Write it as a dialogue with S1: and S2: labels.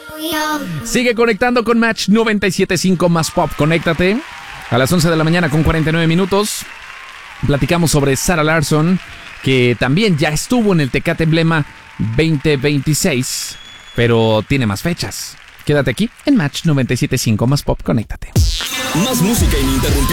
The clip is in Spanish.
S1: Sigue conectando con Match 97.5 más Pop. Conéctate a las 11 de la mañana con 49 minutos. Platicamos sobre Sarah Larsson, que también ya estuvo en el Tecate Emblema 2026, pero tiene más fechas. Quédate aquí en Match 97.5 más Pop. Conéctate.
S2: Más música ininterrumpida.